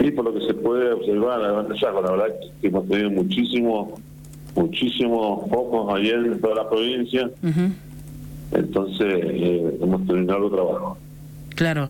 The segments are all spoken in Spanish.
Sí, por lo que se puede observar, la verdad que hemos tenido muchísimos focos ayer en toda la provincia, entonces hemos terminado el trabajo. Claro.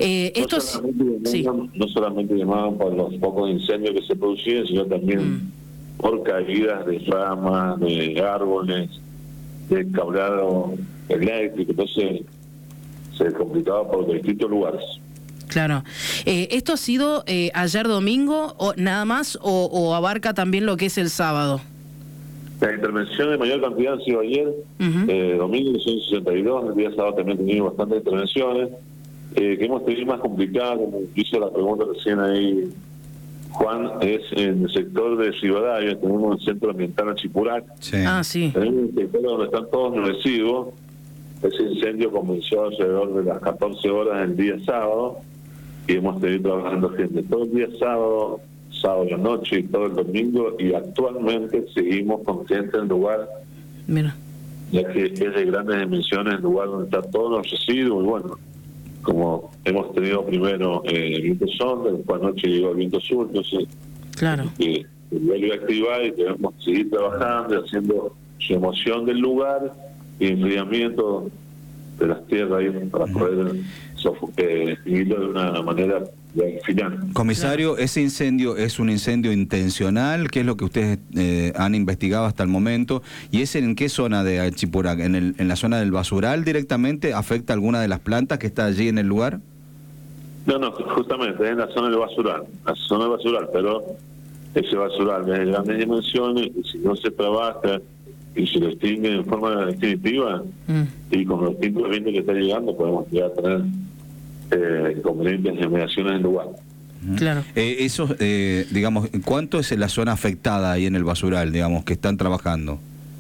No solamente llamaban por los focos de incendio que se producían, sino también por caídas de ramas, de árboles, de cableado eléctrico, entonces se complicaba por distintos lugares. Claro. ¿Esto ha sido ayer domingo o nada más o abarca también lo que es el sábado? La intervención de mayor cantidad ha sido ayer, domingo son 62, el día sábado también tenido bastantes intervenciones, que hemos tenido más complicadas, como hizo la pregunta recién ahí Juan, es en el sector de Rivadavia, tenemos el centro ambiental Achipurac. Sí. Ah, sí. Tenemos un sector donde están todos los residuos. Ese incendio comenzó alrededor de las 14 horas el día sábado y hemos tenido trabajando gente todo el día sábado a la noche y todo el domingo, y actualmente seguimos con gente en el lugar. Mira. Ya que es de grandes dimensiones el lugar donde están todos los residuos, y bueno, como hemos tenido primero el viento sonda, después anoche llegó el viento sur, entonces claro, que vuelve a activar y debemos seguir trabajando y haciendo remoción del lugar y enfriamiento de las tierras ahí para poder seguirlo de una manera final. Comisario, ¿ese incendio es un incendio intencional? ¿Qué es lo que ustedes han investigado hasta el momento? ¿Y es en qué zona de Achipurac? ¿En la zona del basural directamente? ¿Afecta alguna de las plantas que está allí en el lugar? No, justamente es en la zona del basural, pero ese basural es de grandes dimensiones y si no se trabaja y se lo extingue en forma definitiva y con los tipos de viento que está llegando podemos llegar a tener inconvenientes generaciones en el lugar. Claro. Digamos, ¿cuánto es la zona afectada ahí en el basural, digamos, que están trabajando?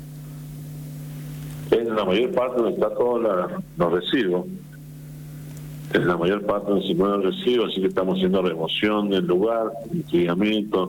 Es la mayor parte donde está todos los residuos. Es la mayor parte donde se encuentran los residuos, así que estamos haciendo remoción del lugar, enfriamiento,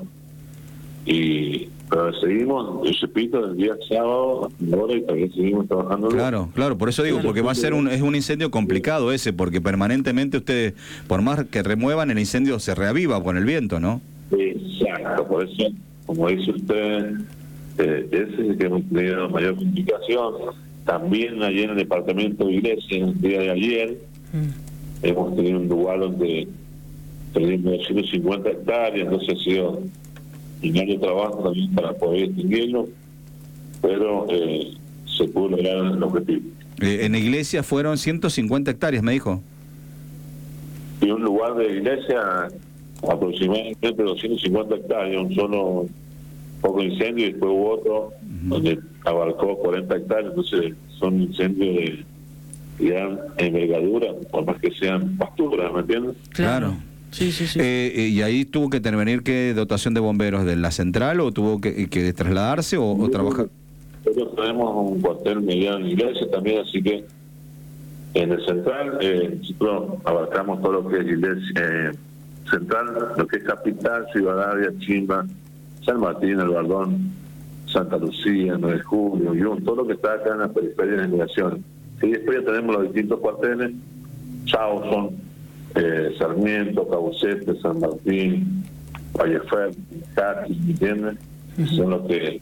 pero seguimos, yo repito, el día sábado, ahora y también seguimos trabajando. Claro, por eso digo, porque va a ser es un incendio complicado ese, porque permanentemente ustedes, por más que remuevan, el incendio se reaviva con el viento, ¿no? Exacto, por eso, como dice usted, ese es el que hemos tenido mayor complicación. También ayer en el departamento de Iglesia, el día de ayer, hemos tenido un lugar donde tenemos 250 hectáreas, entonces ha sido un año de trabajo también para poder extinguirlo, pero se pudo lograr el objetivo. En la iglesia fueron 150 hectáreas, me dijo. Y un lugar de iglesia aproximadamente 250 hectáreas, un solo poco incendio, y después hubo otro donde abarcó 40 hectáreas, entonces son incendios de gran envergadura, por más que sean pasturas, ¿me entiendes? Claro. Sí. ¿Y ahí tuvo que intervenir qué dotación de bomberos de la central o tuvo que trasladarse o trabajar? Nosotros tenemos un cuartel mediano en iglesia también, así que en el central nosotros abarcamos todo lo que es iglesia central, lo que es Capital, Rivadavia, Chimba, San Martín, El Bardón, Santa Lucía, 9 de Julio, Yun, todo lo que está acá en la periferia de generación. Y después ya tenemos los distintos cuarteles, Chauson, Sarmiento, Cabucete, San Martín, Vallefer, Cati, ¿entiendes? Son los que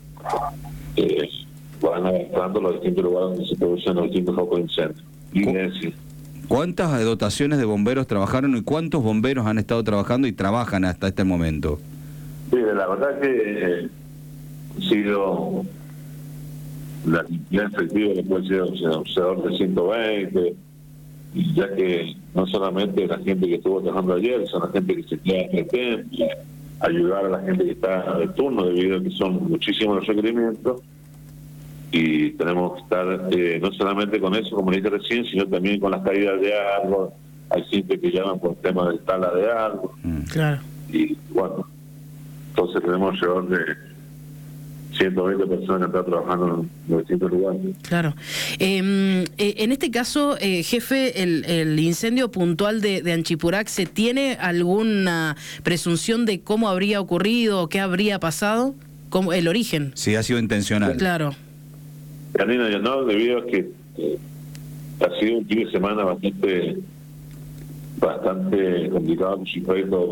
van adaptando los distintos lugares donde se producen los distintos focos de incendio. Iglesia. ¿Cuántas dotaciones de bomberos trabajaron y cuántos bomberos han estado trabajando y trabajan hasta este momento? Sí, la verdad que ha sido la efectiva, le puede ser alrededor de 120, y ya que no solamente la gente que estuvo trabajando ayer, son la gente que se queda presente, ayudar a la gente que está de turno, debido a que son muchísimos los requerimientos, y tenemos que estar no solamente con eso, como le dije recién, sino también con las caídas de árboles. Hay gente que llaman por tema de tala de árboles. Claro. Y bueno, entonces tenemos alrededor de 120 personas que están trabajando en los distintos lugares. Claro. En este caso, jefe, el incendio puntual de Achipurac, ¿se tiene alguna presunción de cómo habría ocurrido o qué habría pasado? ¿Cómo, el origen? Sí, ha sido intencional. Claro. Janina, ya no, debido a que ha sido un fin de semana bastante complicado con su proyecto